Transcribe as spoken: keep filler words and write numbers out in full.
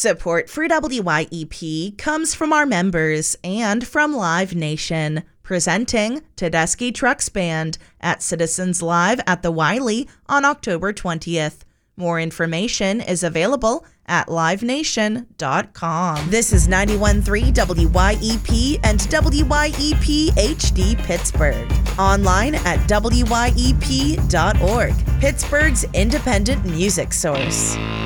Support for W Y E P comes from our members and from Live Nation, presenting Tedeschi Trucks Band at Citizens Live at the Wiley on October twentieth. More information is available at live nation dot com. This is ninety-one point three W Y E P and W Y E P H D Pittsburgh. Online at W Y E P dot org, Pittsburgh's independent music source.